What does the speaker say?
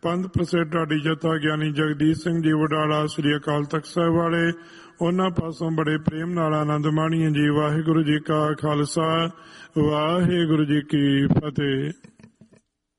ਪੰਥ ਪ੍ਰਸਿੱਧ ਢਾਡੀ ਜਥਾ ਗਿਆਨੀ ਜਗਦੀਸ਼ ਸਿੰਘ ਜੀ ਵਡਾਲਾ ਸ੍ਰੀ ਅਕਾਲ ਤਖਤ ਸਾਹਿਬ ਵਾਲੇ, ਉਹਨਾਂ ਪਾਸੋਂ ਬੜੇ ਪ੍ਰੇਮ ਨਾਲ ਆਨੰਦ ਮਾਣੀਏ ਜੀ। ਵਾਹਿਗੁਰੂ ਜੀ ਕਾ ਖਾਲਸਾ, ਵਾਹਿਗੁਰੂ ਜੀ ਕੀ ਫਤਿਹ।